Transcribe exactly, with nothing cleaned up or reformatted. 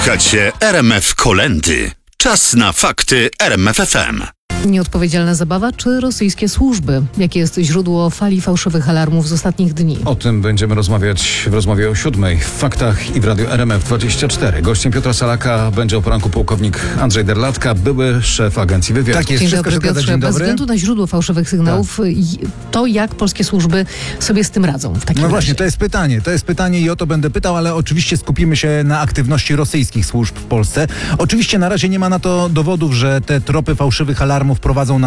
Słuchacie R M F Kolędy. Czas na fakty R M F F M. Nieodpowiedzialna zabawa czy rosyjskie służby? Jakie jest źródło fali fałszywych alarmów z ostatnich dni? O tym będziemy rozmawiać w rozmowie o siódmej w Faktach i w Radiu R M F dwadzieścia cztery. Gościem Piotra Salaka będzie o poranku pułkownik Andrzej Derlatka, były szef Agencji Wywiadu. Tak jest, Dzień wszystko dobry, się zgadza. Piotrze. Dzień Bez dobry. względu na źródło fałszywych sygnałów, i to jak polskie służby sobie z tym radzą w takim No razie? właśnie, to jest pytanie. To jest pytanie i o to będę pytał, ale oczywiście skupimy się na aktywności rosyjskich służb w Polsce. Oczywiście na razie nie ma na to dowodów, że te tropy fałszywych alarmów prowadzą na